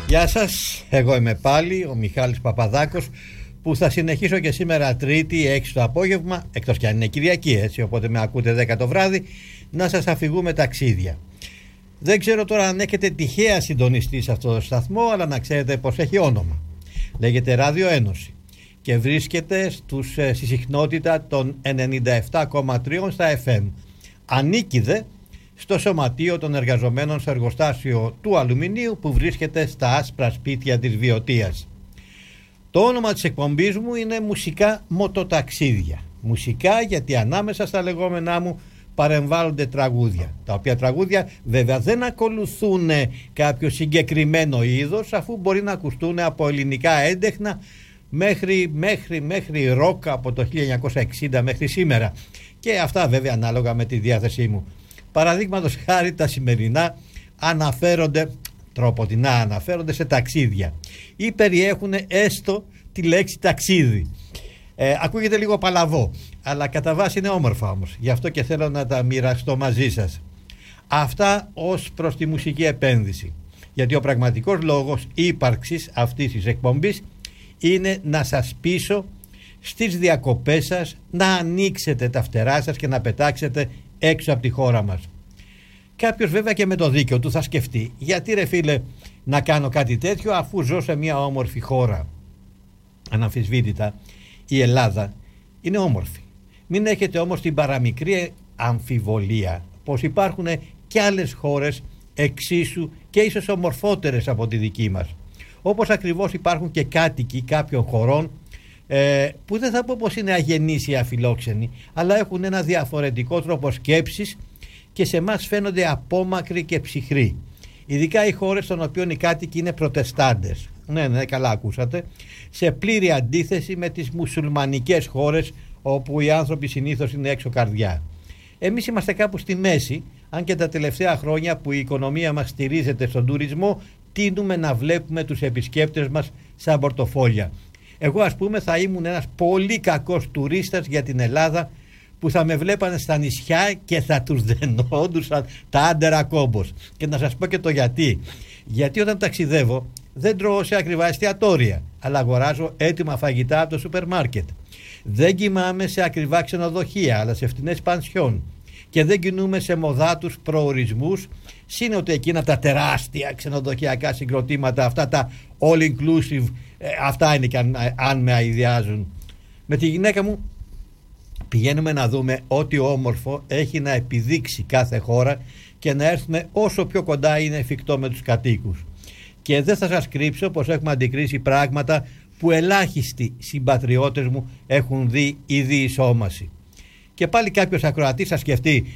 Γεια σας, εγώ είμαι πάλι ο Μιχάλης Παπαδάκος, που θα συνεχίσω και σήμερα Τρίτη 6 το απόγευμα, εκτός κι αν είναι Κυριακή, έτσι, οπότε με ακούτε 10 το βράδυ, να σας αφηγούμε ταξίδια. Δεν ξέρω τώρα αν έχετε τυχαία συντονιστεί σε αυτό το σταθμό, αλλά να ξέρετε πως έχει όνομα. Λέγεται Ράδιο Ένωση και βρίσκεται στη συχνότητα των 97,3 στα FM. Ανήκει δε στο Σωματείο των Εργαζομένων στο εργοστάσιο του αλουμινίου που βρίσκεται στα άσπρα σπίτια της Βιωτίας. Το όνομα της εκπομπής μου είναι Μουσικά Μοτοταξίδια. Μουσικά γιατί ανάμεσα στα λεγόμενά μου παρεμβάλλονται τραγούδια, τα οποία τραγούδια βέβαια δεν ακολουθούν κάποιο συγκεκριμένο είδος, αφού μπορεί να ακουστούν από ελληνικά έντεχνα μέχρι ροκ από το 1960 μέχρι σήμερα, και αυτά βέβαια ανάλογα με τη διάθεσή μου. Παραδείγματος χάρη, τα σημερινά αναφέρονται σε ταξίδια ή περιέχουν έστω τη λέξη ταξίδι. Ακούγεται λίγο παλαβό, αλλά κατά βάση είναι όμορφα όμως, γι' αυτό και θέλω να τα μοιραστώ μαζί σας. Αυτά ως προς τη μουσική επένδυση, γιατί ο πραγματικός λόγος ύπαρξης αυτής της εκπομπής είναι να σας πείσω στις διακοπές σας να ανοίξετε τα φτερά σας και να πετάξετε έξω από τη χώρα μας. Κάποιος βέβαια και με το δίκιο του θα σκεφτεί, γιατί ρε φίλε να κάνω κάτι τέτοιο αφού ζω σε μια όμορφη χώρα. Αναμφισβήτητα η Ελλάδα είναι όμορφη. Μην έχετε όμως την παραμικρή αμφιβολία πως υπάρχουν και άλλες χώρες εξίσου και ίσως ομορφότερες από τη δική μας. Όπως ακριβώς υπάρχουν και κάτοικοι κάποιων χωρών που δεν θα πω πως είναι αγενείς ή αφιλόξενοι, αλλά έχουν ένα διαφορετικό τρόπο σκέψης και σε εμάς φαίνονται απόμακροι και ψυχροί. Ειδικά οι χώρες των οποίων οι κάτοικοι είναι προτεστάντες. Ναι, καλά ακούσατε. Σε πλήρη αντίθεση με τις μουσουλμανικές χώρες, όπου οι άνθρωποι συνήθως είναι έξω καρδιά. Εμείς είμαστε κάπου στη μέση, αν και τα τελευταία χρόνια που η οικονομία μας στηρίζεται στον τουρισμό, τείνουμε να βλέπουμε τους επισκέπτες μας σαν πορτοφόλια. Εγώ ας πούμε θα ήμουν ένας πολύ κακός τουρίστας για την Ελλάδα, που θα με βλέπανε στα νησιά και θα τους δενόντουσαν τα άντερα κόμπος. Και να σας πω και το γιατί. Γιατί όταν ταξιδεύω δεν τρώω σε ακριβά εστιατόρια, αλλά αγοράζω έτοιμα φαγητά από το σούπερ μάρκετ. Δεν κοιμάμαι σε ακριβά ξενοδοχεία, αλλά σε φτηνές πανσιόν. Και δεν κινούμε σε μοδάτους προορισμούς, σύν ότι εκείνα τα τεράστια ξενοδοχειακά συγκροτήματα, αυτά τα all inclusive, αυτά είναι και αν με αηδιάζουν. Με τη γυναίκα μου πηγαίνουμε να δούμε ό,τι όμορφο έχει να επιδείξει κάθε χώρα και να έρθουμε όσο πιο κοντά είναι εφικτό με τους κατοίκους. Και δεν θα σας κρύψω πως έχουμε αντικρίσει πράγματα που ελάχιστοι συμπατριώτες μου έχουν δει ήδη ισόμαση. Και πάλι κάποιος ακροατής θα σκεφτεί,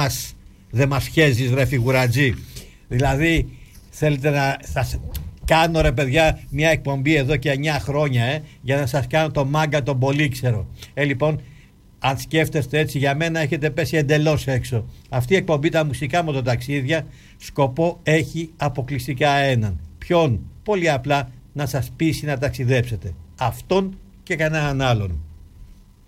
δεν μας χέζεις ρε φιγουρατζή. Δηλαδή θέλετε θα κάνω ρε παιδιά μια εκπομπή εδώ και 9 χρόνια για να σας κάνω το μάγκα τον πολύξερο. Λοιπόν, αν σκέφτεστε έτσι, για μένα έχετε πέσει εντελώς έξω. Αυτή η εκπομπή, τα μουσικά μοτοταξίδια, σκοπό έχει αποκλειστικά έναν. Ποιον? Πολύ απλά να σας πείσει να ταξιδέψετε. Αυτόν και κανέναν άλλον.